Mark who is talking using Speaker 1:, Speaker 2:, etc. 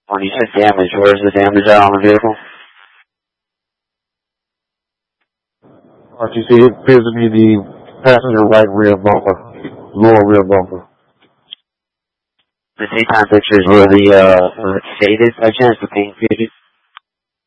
Speaker 1: When you said damage, where's the damage at on the vehicle?
Speaker 2: You see, it appears to be the passenger right rear bumper, lower rear bumper.
Speaker 1: The daytime pictures were the faded by chance, the paint faded?